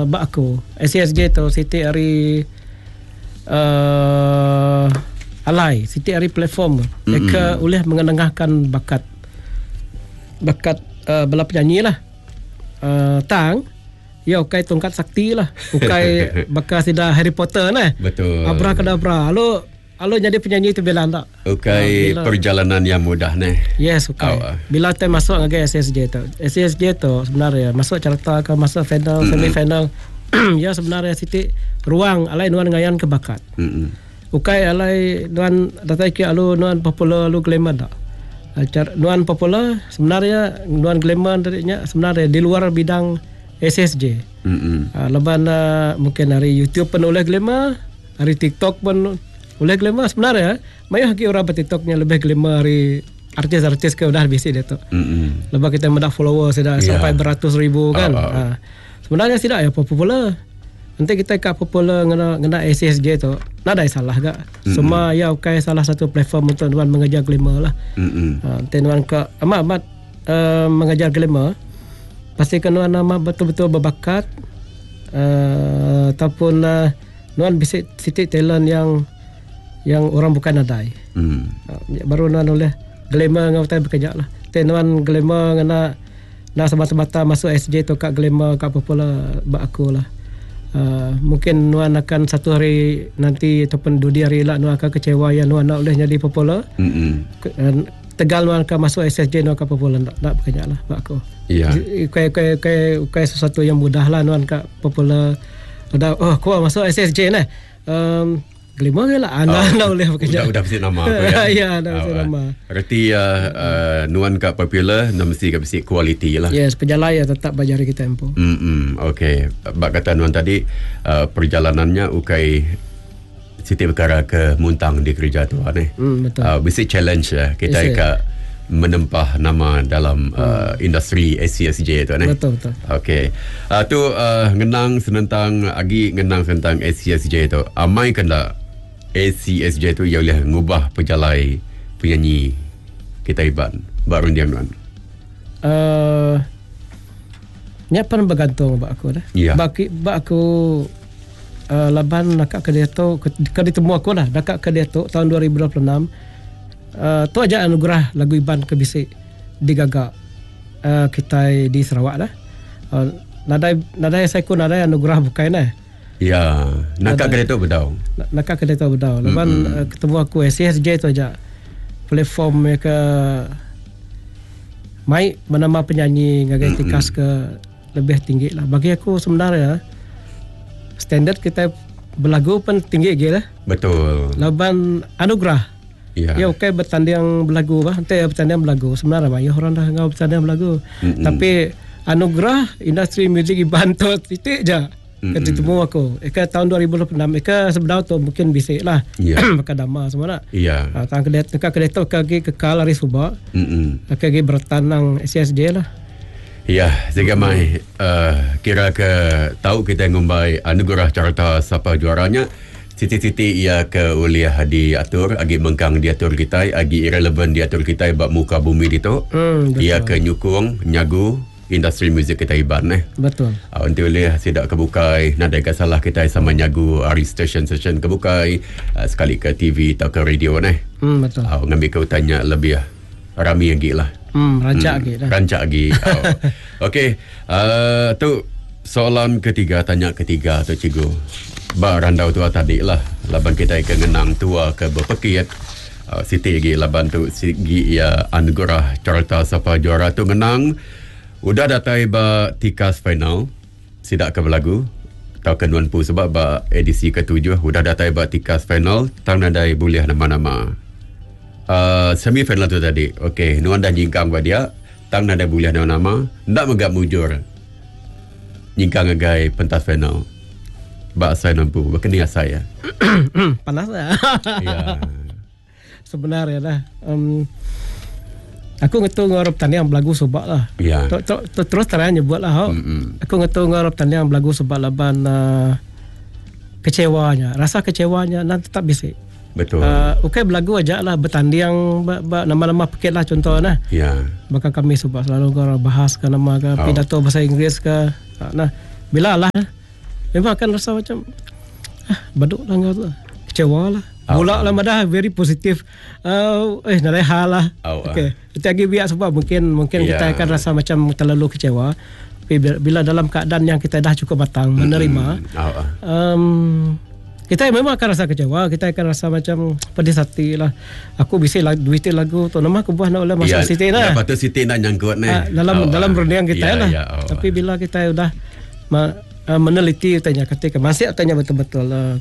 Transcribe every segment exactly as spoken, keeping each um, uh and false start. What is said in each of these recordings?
uh, bak aku S C S J tu Siti hari uh, alai Siti hari platform mereka mm-hmm. boleh mengenengahkan bakat bakat uh, bela penyanyi lah uh, tang ya ukai tongkat sakti lah ukai bakal sida Harry Potter nah betul abrakadabra lo lo jadi penyanyi tu bila tak ukai uh, perjalanan yang mudah nah yes ukai oh, uh. bila tu masuk ngage S S J tu S S J tu sebenarnya masuk carta ke masuk final mm-hmm. semi final ya sebenarnya Siti ruang alai nuan ngayan ke bakat mm-hmm. ukai alai nuan datai ki alu nuan popular alu glamour tak Acar, nuan popular sebenarnya nuan glamour darinya sebenarnya di luar bidang S S J. Mm-hmm. Uh, leban uh, mungkin hari YouTube pun oleh glamour, hari TikTok pun oleh glamour sebenarnya. Mayah ki orang TikToknya lebih glamour hari artis-artis ke udah bisi dia tu. Mm-hmm. Lepas kita mendak follower sudah yeah. sampai beratus ribu kan. Oh, oh. Uh, sebenarnya tidak ya popular. Nanti kita kat popular ngena ngena S S J tu. Nada salah gak. Mm-hmm. Semua ya okay, salah satu platform untuk tuan mengajar glamour lah. Mm-hmm. Uh, tuan ke amat-amat uh, mengajar glamour. Pastikan nuan nama betul-betul berbakat uh, ataupun uh, nuan bisa titik talent yang yang orang bukan adai. Hmm. Uh, baru nuan oleh glamour ngau tai bekerja lah. Ten nuan glamour ngana na semata-mata masuk S J tu kat glamour kat popular bak aku lah. Uh, mungkin nuan akan satu hari nanti ataupun dua hari lah nuan akan kecewa yang nuan nak oleh jadi popular. Hmm. Uh, Tegal nuan akan masuk S S J nuan akan popular nak nak bekerja lah bak aku. Ya. Kayak kayak kayak kayak sesuatu yang mudah lah nuan kat popular. Udah oh kau masuk S S J nah. Um, Glamour ke lah anak oh, boleh bekerja. Udah udah mesti nama apa ya? Ya, dah mesti oh, nama. Berarti uh, uh, nuan kat popular nak mesti mesti kualiti lah. Yes, perjalanan tetap bajari kita tempo. Hmm, okey. Bak kata nuan tadi uh, perjalanannya ukai Siti perkara ke Muntang di kerja tu ni. Hmm, betul. Uh, mesti challenge ya kita yes, kat menempah nama dalam uh, industri S C S J tu ni. Betul betul. Okey. Uh, tu uh, ngenang senentang agi ngenang tentang S C S J tu. Amai kena S C S J tu ia boleh ngubah pejalai penyanyi kita iban baru dia nuan. Uh, nya pun bergantung bak aku dah. Yeah. Baki bak aku uh, laban nakak ke dia tu ke, ke ditemu aku lah nakak ke dia tu tahun dua ribu dua puluh enam. Uh, tu aja anugerah lagu Iban Kebisik digagak uh, kita di Sarawak dah. Uh, nadai nadai saya ku nadai anugerah bukan eh. Ya, nakak ke dia tu bedau. Nakak ke dia tu bedau. Lepas mm-hmm. uh, ketemu aku S C S J tu aja platform ke mai menama penyanyi ngagai tikas mm-hmm. ke lebih tinggi lah. Bagi aku sebenarnya standard kita berlagu pun tinggi lagi lah. Betul. Lepas anugerah. Ya, ya okey bertanding berlagu bah. Nanti bertanding berlagu. Sebenarnya banyak orang dah ngau bertanding berlagu. Mm-hmm. Tapi anugerah industri muzik Iban tu titik je. Mm-hmm. Ketemu aku. Eka tahun dua ribu dua puluh enam eka sebenarnya tu mungkin bisik lah. Ya. Maka dama semua nak. Ya. Ah tang kedet eka kedet tu kaki kekal hari subak. Hmm. Kaki bertanang S C S J lah. Ya, jika mai uh, kira ke tahu kita ngumbai anugerah carta siapa juaranya. Siti-siti ia ke uliah diatur, agi mengkang diatur kita, agi irrelevant diatur kita bab muka bumi itu. Hmm, ia ke nyukung, nyagu industri muzik kita Iban eh. Betul. Uh, untuk uliah tidak kebukai, nada salah kita sama nyagu hari station-station kebukai, uh, sekali ke T V atau ke radio eh. Hmm, betul. Uh, ngambil kau tanya lebih uh, rami lagi lah. Hmm, rancak lagi hmm, rancak lagi. Oh. Okey, uh, tu soalan ketiga, tanya ketiga tu cikgu. Ba randau tua tadi lah laban kita ke ngenang tua ke berpekit uh, Siti lagi laban tu sigi ya anugerah carta siapa juara tu ngenang udah datai ba tikas final sidak ke berlagu tau ke nuan pu sebab ba edisi ketujuh udah datai ba tikas final tang nadai boleh nama-nama uh, semi final tu tadi. Okey, nuan dah jingkang ba dia tang nadai boleh nama-nama ndak megap mujur jingkang agai pentas final. Bak saya nampu, berkenia saya. Panas lah. Ya. Sebenarnya dah. Um, aku ngetu ngarap tanding belagu sebab lah. Ya. Terus terang nyebut lah. Aku ngetu ngarap tanding belagu sebab laban uh, kecewanya. Rasa kecewanya nanti tetap bisik. Betul. Uh, okay, belagu aja lah bertanding nama-nama pekit lah contohnya. Ya. Maka kami sebab selalu bahas ke nama ke oh. pidato bahasa Inggeris ke. Nah, bila lah memang akan rasa macam ah, baduk lah kau tu. Kecewa lah. Mula lah madah very positif. Uh, eh nak hal lah. Oh, okay. Kita lagi biar sebab mungkin mungkin yeah. kita akan rasa macam terlalu kecewa. Tapi bila dalam keadaan yang kita dah cukup matang menerima, mm-hmm. oh, um, kita memang akan rasa kecewa. Kita akan rasa macam pedih hati lah. Aku bisa lagu, duit lagu tu nama aku buat nak oleh masa yeah, Siti lah. Ya, patut Siti nak nyangkut ni. Uh, dalam oh, dalam rendiang kita yeah, lah. Yeah, oh, tapi bila kita dah ma, uh, meneliti tanya ketika masih tanya betul-betul uh,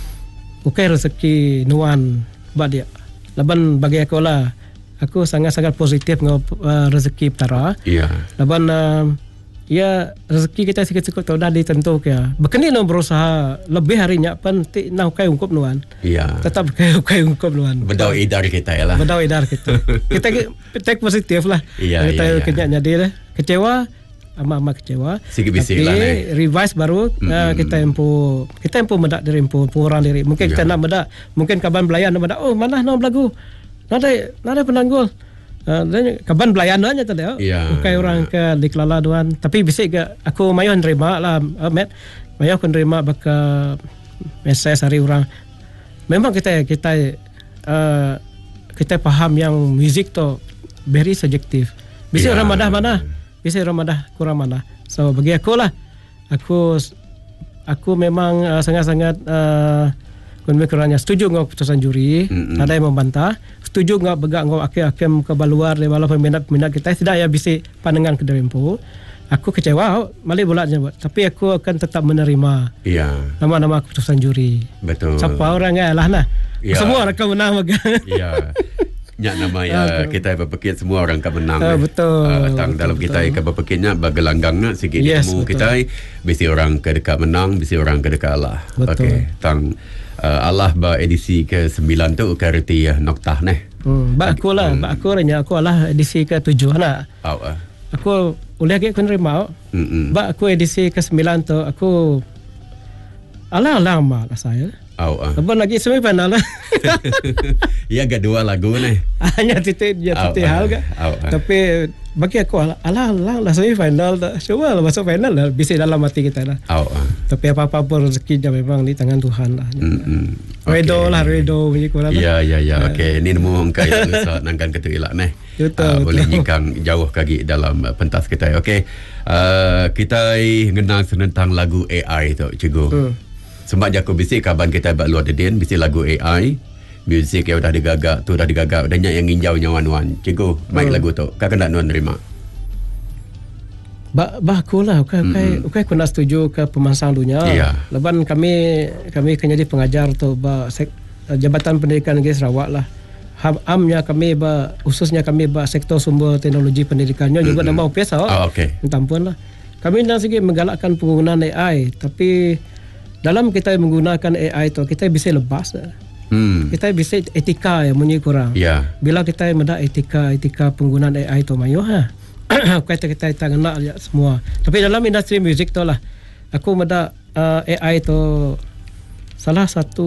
bukan rezeki nuan buat dia. Laban bagi aku lah, aku sangat-sangat positif dengan uh, rezeki petara. Iya. Laban uh, ya rezeki kita sikit-sikit tahu dah ditentu ya. Bekeni no berusaha lebih harinya pun ti nak kai ungkup nuan. Iya. Tetap kai kai ungkup nuan. Bedau idar kita ya lah. Bedau idar kita. Kita take positif lah. Iya, kita iya, kena iya. jadi lah. Kecewa amat-amat kecewa. Sikit bisik lah ni. Revise baru mm-hmm. uh, kita empu kita empu medak diri empu orang diri. Mungkin yeah. kita nak medak, mungkin kaban belayan nak medak. Oh mana no lagu. Nada nada penanggul. Uh, dan kaban belayan aja tadi. Oh. Yeah. Bukan orang ke dikelala duan. Tapi bisik ke aku mayo nerima lah uh, Matt. Mayo aku nerima baka mesej hari orang. Memang kita kita uh, kita faham yang muzik tu very subjektif. Bisik yeah. orang madah mana? Bisa Ramadan kurang mana. So bagi aku lah, aku aku memang uh, sangat-sangat uh, kurangnya setuju dengan keputusan juri. Mm-hmm. Ada yang membantah. Setuju dengan begak dengan akhir-akhir ke baluar walaupun peminat-peminat kita tidak ya bisa pandangan ke Derempu. Aku kecewa, malah bolaknya buat. Tapi aku akan tetap menerima. Iya. Nama-nama keputusan juri. Betul. Siapa orang ya lah nah. Ya. Semua orang akan menang baga. Iya. Nyak nama ya okay. Kita berpikir semua orang akan menang. Uh, betul. Uh, tang dalam kita akan berpikirnya bagelanggang nak sikit yes, temu kita bisi orang ke dekat menang, bisi orang ke dekat Allah. Okey. Tang uh, Allah ba edisi ke sembilan tu karti ya noktah neh. Hmm, ba aku lah, hmm. ba aku ranya aku Allah edisi ke tujuh nak. Oh, uh. Aku boleh ke nerima. Hmm. Ba aku edisi ke sembilan tu aku Allah lama lah saya. Oh, uh. Abang lagi semifinal lah. Ya agak dua lagu ni. Hanya titik dia titik oh, hal kan. Oh, uh. Tapi bagi aku alah alah lah semifinal dah. Cuba lah masuk final lah. Bisa dalam hati kita lah. Oh, uh. Tapi apa-apa pun rezekinya memang di tangan Tuhan lah. Mm-hmm. Redo okay. lah redo punya kurang. Ya ya ya. Okey, ni nemu angka yang susah nangkan ketu elak ni. Uh, boleh nyingkang jauh kaki dalam uh, pentas kita. Okey. Uh, kita mengenal tentang lagu A I tu cikgu. Hmm. Sebab aku bisik kaban kita buat luar dedin bisik lagu A I, muzik yang dah digagak tu dah digagak dan yang nginjau nyawan-wan. Cikgu, main hmm. lagu tu. Kau kena nuan terima. Ba bah aku lah, okay, mm-hmm. okay, aku nak setuju ke pemansang dunia. Yeah. Leban kami kami kan jadi pengajar tu ba sek, Jabatan Pendidikan Negeri Sarawak lah. Amnya kami ba khususnya kami ba sektor sumber teknologi pendidikannya mm-hmm. juga nama U P S. Oh, okey. Minta ampun lah. Kami nak sikit menggalakkan penggunaan A I, tapi dalam kita menggunakan A I tu kita bisa lepas. Hmm. Kita bisa etika yang punya kurang. Yeah. Bila kita menda etika etika penggunaan A I tu mayu ha. Kita kita tak kena semua. Tapi dalam industri muzik tu lah aku menda uh, A I tu salah satu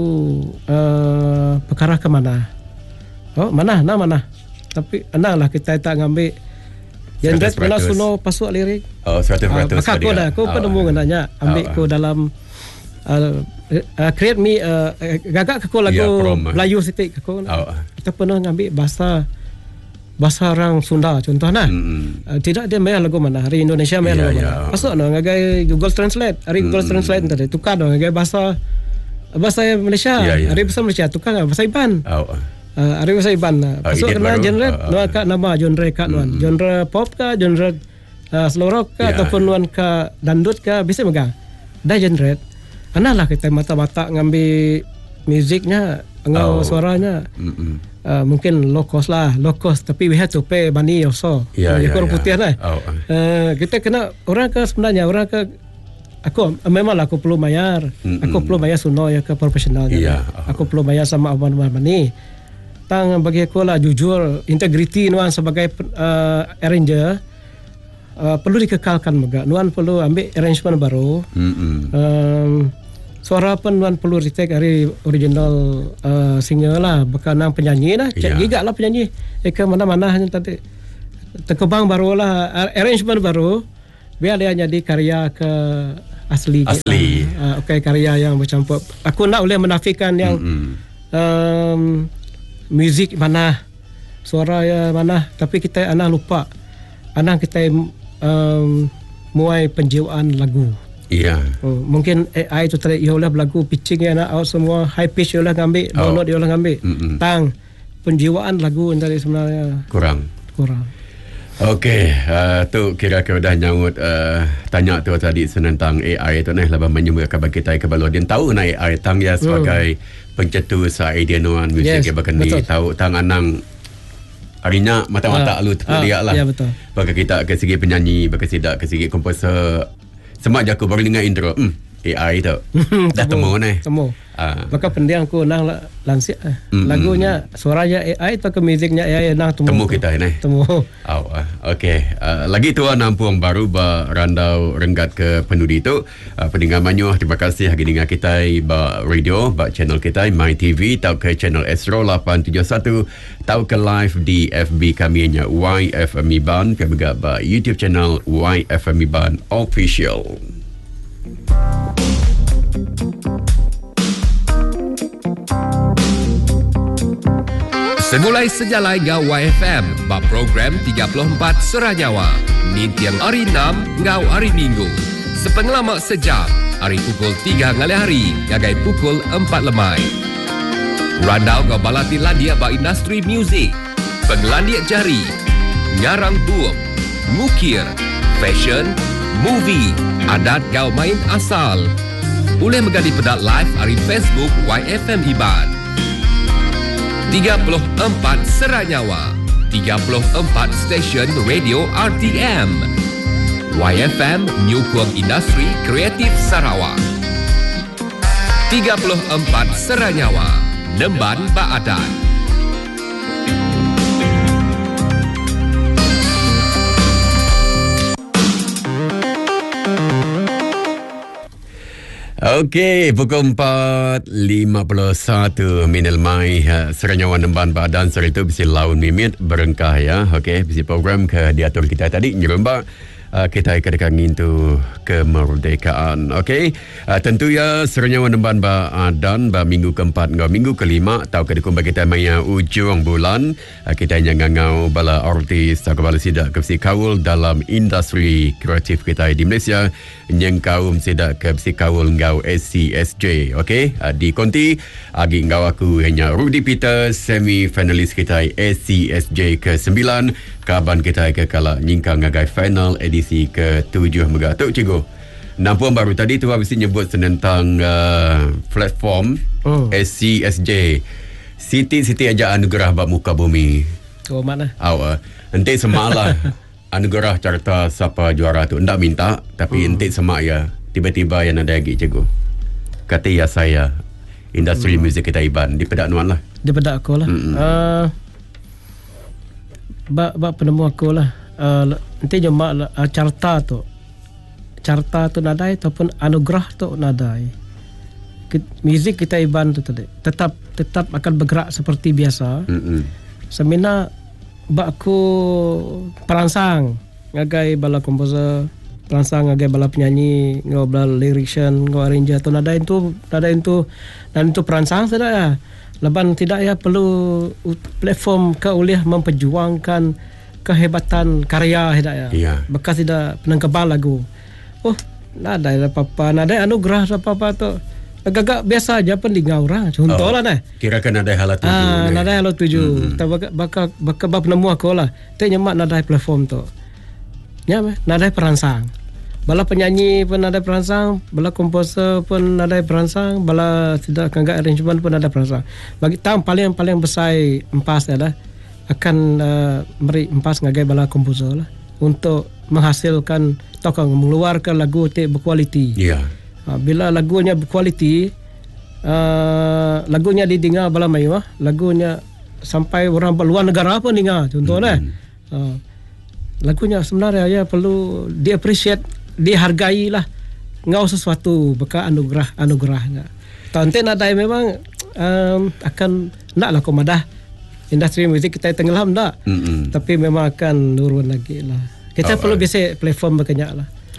uh, perkara ke mana. Oh, mana? Nah mana? Tapi enang lah kita tak ngambil yang red mana suno pasuk lirik. Oh, seratus peratus. Uh, maka aku dah aku oh, pun nemu nanya ambil oh, ko dalam Uh, uh, create me uh, gagak aku lagu yeah, Melayu sitik aku oh. Kita pernah ngambil bahasa bahasa orang Sunda contohnya mm-hmm. uh, tidak dia main lagu mana hari Indonesia main yeah, lagu yeah. mana masuk no ngagai Google Translate hari mm-hmm. Google Translate tadi tukar dong ngagai bahasa bahasa Malaysia yeah, yeah. hari bahasa Malaysia tukar bahasa Iban oh. uh, hari bahasa Iban masuk uh, kena genre uh, uh, uh. nama genre kat mm-hmm. genre pop ke genre uh, slow rock ke yeah. ataupun nuan ke dandut ke bisa megang dah genre. Analah kita mata-mata ngambil muziknya, ngau oh. suaranya. Uh, mungkin low cost lah, low cost. Tapi we have to pay money also. Ya, ya, kurang ya. putih lah. Oh. Uh, kita kena, orang ke sebenarnya, orang ke, aku memanglah aku perlu bayar. Mm-mm. Aku perlu bayar suno ya ke profesionalnya. Ya. Oh. Aku perlu bayar sama abang-abang money. Tang bagi aku lah jujur, integriti nuan sebagai uh, arranger. Uh, perlu dikekalkan juga. Nuan perlu ambil arrangement baru. Um, suara pun nuan perlu retake hari original uh, singer lah. Bukan nang penyanyi lah. Cek yeah. gigak lah penyanyi. Eka mana-mana hanya tadi. Terkebang baru lah. Arrangement baru. Biar dia jadi karya ke asli. Asli. Uh, okay, karya yang bercampur. Aku nak boleh menafikan yang mm-hmm. um, muzik mana, suara ya mana, tapi kita anak lupa. Anak kita um, muai penjiwaan lagu. Iya. Yeah. Oh, mungkin A I tu tadi ia olah lagu pitching ya nak out semua high pitch ia olah ngambil, oh. low note ia olah ngambil. Mm-mm. Tang penjiwaan lagu tadi sebenarnya kurang. Kurang. Okey, uh, tu kira-kira dah nyawut uh, tanya tu tadi tentang A I tu nah laba menyumbang kabar kita ke baloi dia tahu na A I tang ya sebagai hmm. pencetus idea nuan muzik yes, ke bakani tahu tang anang harinya mata-mata uh, lu tu uh, dia lah. Ya betul. Bagi kita ke segi penyanyi, bagi tidak ke segi komposer. Semak je aku baru dengar intro. Hmm, A I tu. Dah temu ni. Temu. Ah. Maka pendiang aku nang lansir mm-hmm. lagunya suaranya A I atau ke muziknya A I nang temu. Temu kita ni. Temu. Oh, uh, okey. Uh, lagi tu nampuang baru ba randau renggat ke penudi tu. Uh, pendengar Manyuh, terima kasih hari dengar kita ba radio, ba channel kita My T V, tau ke channel Astro lapan tujuh satu, tau ke live di F B kami nya Y F M Iban, kami juga ba YouTube channel Y F M Iban Official. Semulai sejalai ngau Y F M, ba program tiga puluh empat Seranyawa. Ni tiang hari enam, ngau hari Minggu. Sepengelamak sejam, hari pukul tiga ngali hari, ngagai pukul empat lemai. Randau ngau balati landia ba industri muzik, penglandia jari, ngarang buam, ngukir, fashion, movie, adat ngau main asal. Boleh menjadi pedat live hari Facebook Y F M Iban. tiga puluh empat Seranyawa, tiga puluh empat stesen radio R T M. Y F M Nyukung Industri Kreatif Sarawak. tiga puluh empat Seranyawa, Nemban Baadan. Okey, pukul empat lima puluh satu minit mai Seranyawa Nemban Badan sore itu bisi laun mimit berengkah ya. Okey, bisi program ke diatur kita tadi nyerembak uh, kita akan ngintu kemerdekaan. Okey, uh, tentu ya Seranyawa Nemban Badan ba minggu keempat ngau minggu kelima tau ke dikumba kita maya ujung bulan uh, kita yang ngau bala artis atau bala sidak ke bisi kaul dalam industri kreatif kita di Malaysia. Yang kaum sidak ke bisi kaul ngau S C S J. Okey, uh, di konti agi ngau aku hanya Rudy Peter semi finalis kita S C S J ke sembilan, kaban kita ke kala nyingkang ngagai final edisi ke tujuh mega tu cikgu. Nampuan baru tadi tu habis nyebut tentang uh, platform oh. S C S J. Siti-siti aja anugerah bab muka bumi. Oh mana? Aw, uh, ente semalah anugerah carta siapa juara tu ndak minta tapi hmm. ente semak ya tiba-tiba yang ada lagi cikgu kata ya saya industri hmm. muzik kita Iban di pedak nuan lah di pedak aku lah uh, bak bak penemu aku lah uh, ente cuma uh, carta tu carta tu nadai ataupun anugerah tu nadai muzik kita Iban tu tadi tetap tetap akan bergerak seperti biasa hmm. semina bak aku perangsang ngagai bala komposer perangsang ngagai bala penyanyi ngau bala lyrician ngau arranger tu nada itu nada itu dan itu perangsang sudah ya leban tidak ya perlu platform ke uliah memperjuangkan kehebatan karya tidak ya yeah. bekas tidak penangkabal lagu oh nada apa-apa nada anugerah apa-apa tu agak biasa aja pun di ngaurang contoh oh, lah nah kira-kira ada hal tuju ah nah. Ada hal tuju mm-hmm. tak bakal bakal bakal bab nemu aku lah teh nyemak nada platform tu nya nada perangsang bala penyanyi pun ada perangsang bala komposer pun ada perangsang bala tidak kangga arrangement pun ada perangsang bagi tam paling paling besar empas adalah akan uh, beri empas ngagai bala komposer lah untuk menghasilkan tokang mengeluarkan lagu te berkualiti ya yeah. Uh, bila lagunya berkualiti uh, lagunya didengar bala mayu ah lagunya sampai orang luar negara pun dengar contohnya mm-hmm. uh, lagunya sebenarnya ya perlu di appreciate dihargai lah ngau sesuatu bekas anugerah anugerahnya tonton ada memang um, akan naklah komadah industri muzik kita tenggelam dak mm-hmm. tapi memang akan turun lagi lah kita oh, perlu uh. biasa platform berkenyak lah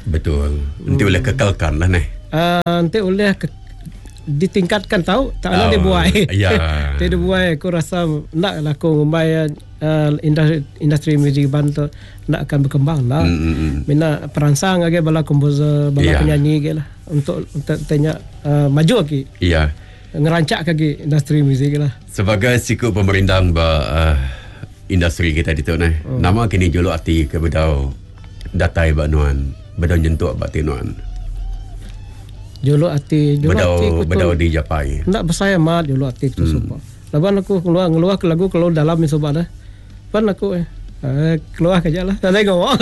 Betul. Nanti hmm. boleh kekalkan lah nih. Uh, nanti boleh ke, ditingkatkan tahu tak ada oh, dibuai. Ya. Tidak dibuai. Aku rasa nak lah aku ngumbai uh, industri industri muzik bantu nak akan berkembang lah. Mm-hmm. Mina perangsang lagi bala komposer, bala yeah. penyanyi lagi lah untuk untuk tanya uh, maju lagi. Iya. Yeah. Ngerancak lagi industri muzik lah. Sebagai siku pemerintah ba uh, industri kita di tu nih. Oh. Nama kini jolo arti ke bedau datai ba nuan, bedau nyentuk ba tinuan. Jolo arti jolo bedau, arti bedau di Japai. Nak bersaya mat jolo arti tu hmm. supa. Laban aku keluar ngeluar ke lagu kalau dalam ni sobat dah. Pan aku eh uh, keluar kerja lah. Tak tengok.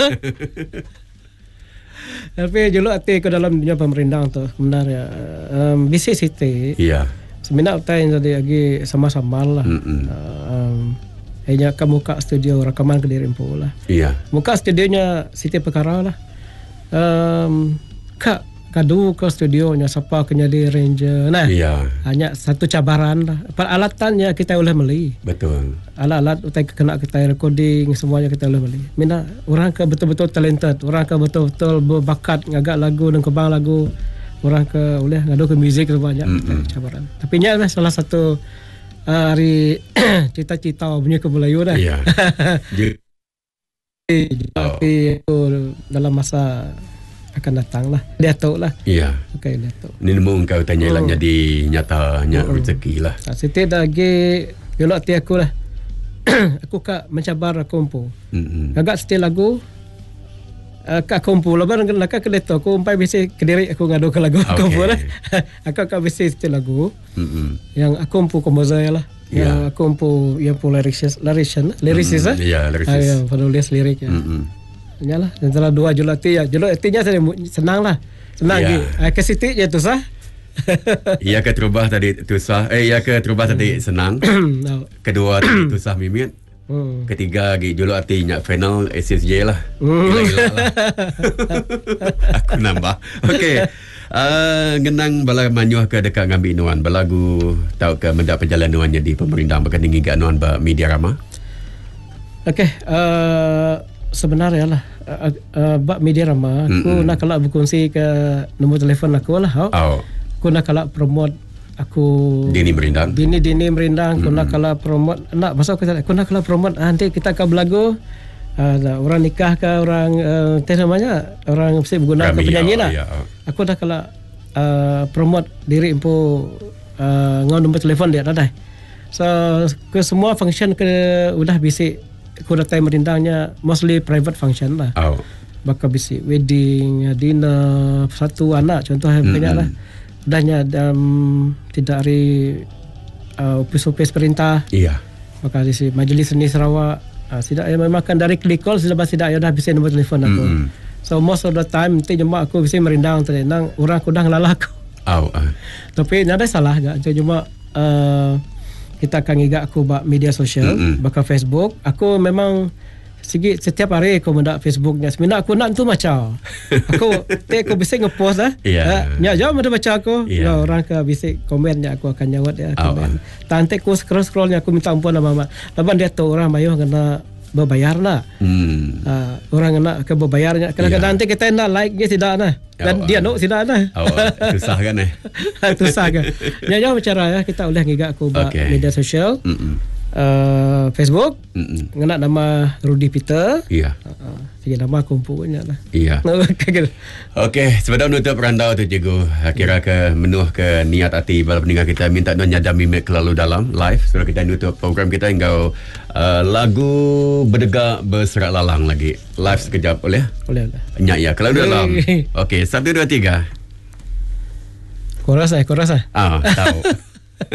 Tapi jolo arti ke dalam dunia pemerintah tu benar ya. Um, B C C T. Iya. Sebenarnya utai jadi lagi sama-sama lah. Um, hanya ke muka studio rakaman ke diri empu lah. Iya. Muka studionya Siti Perkara lah. Um, kak kadu ke studionya siapa kena di ranger. Nah. Iya. Hanya satu cabaran lah. Peralatannya kita boleh beli. Betul. Alat-alat utai kena kita recording semuanya kita boleh beli. Mina orang ke betul-betul talented, orang ke betul-betul berbakat ngagak lagu dan kebang lagu. Orang ke boleh ngadu ke muzik sebanyak mm-hmm. cabaran. Tapi nya lah salah satu uh, hari cita-cita punya ke Melayu dah. Iya. Tapi oh. dalam masa akan datang lah. Dia tahu lah. Iya. Okay, dia tahu. Ini nemu kau tanya lah oh. jadi nyatanya oh. rezeki lah. Siti dah lagi yolak ti aku lah. Aku kak mencabar kompo. Mm-hmm. Agak setel lagu Uh, kak kompo lah barang kena kak keleto aku umpai biasa kediri aku ngadu ke lagu okay. kompo lah. Aku kak biasa setel lagu mm-hmm. yang aku kompo komposer lah yeah. yang aku kompo yang pun lyricist lyrician lyricist ah ya lyricist yang penulis lirik ya mm-hmm. nyalah antara dua julati ya julatinya saya senang lah senang yeah. lagi ke Siti je tu sah. Iya ke terubah tadi tu sah eh iya ke terubah tadi senang. Kedua tadi tu sah mimit. Hmm. Ketiga lagi jolo artinya final S S J lah. Hmm. Gila-gila lah. Aku nambah. Okey. Uh, ngenang bala manyuh ke dekat ngambil nuan balagu tahu ke mendak perjalanan di pemerintah bakal ngigak nuan ba media rama. Okey, uh, sebenarnya lah uh, uh, bak media rama aku mm-hmm. nak kalak berkongsi ke nombor telefon aku lah. Oh. Aku nak kalak promote aku Dini Merindang Dini Dini Merindang aku mm. nak kalau promote nak pasal aku aku nak kalau promote nanti kita akan belagu uh, orang nikah ke orang uh, teh namanya orang mesti menggunakan penyanyi lah ya. Aku dah kalau uh, promote diri empu uh, ngau nombor telefon dia dah so ke semua function ke udah bisik aku datang Merindangnya mostly private function lah oh. Bakal bisik wedding dinner satu anak contohnya mm-hmm. banyak lah Dahnya um, tidak hari uh, opis-opis perintah. Iya. Maka di Majlis Seni Sarawak uh, tidak ya memang kan dari click call sudah tidak ya dah bisa nombor telefon aku. Mm-hmm. So most of the time nanti cuma aku bisa merindang tenang orang aku dah ngelalah aku. Oh, uh. Tapi ada salah gak cuma uh, kita akan ngigak aku bak media sosial mm-hmm. bakal Facebook. Aku memang Sigi setiap hari aku mendak Facebooknya. Sebenarnya aku nak tu macam. Aku tak aku bisa ngepost lah. Iya. Ya, jauh ada baca aku. Yeah. Ya, orang ke bisa komennya aku akan jawab dia oh, komen. Tante aku scroll scrollnya aku minta ampun sama mama. Laban dia tahu orang bayar kena berbayar lah. Hmm. Uh, orang kena ke berbayarnya. Kadang-kadang nanti kita nak like dia tidak nah. Dan oh, dia nak tidak nah. Oh, susah kan eh? Susah kan. Ya, jauh cara ya kita boleh ngigak aku okay. media sosial. Mm-mm. Uh, Facebook mm-mm. Ngena nama Rudy Peter. Iya. Uh, Sige nama kumpul punya lah. Iya. Okey, sebelum nutup randau tu cikgu, kira ke menuh ke niat hati bala pendengar kita minta non nyadam mimik kelalu dalam live sebelum kita nutup program kita hingga uh, lagu berdegak berserak lalang lagi. Live sekejap boleh? Boleh boleh. Nyak ya, kelalu dalam. Okey, satu dua tiga. Kau rasa, kau rasa? Ah, tahu.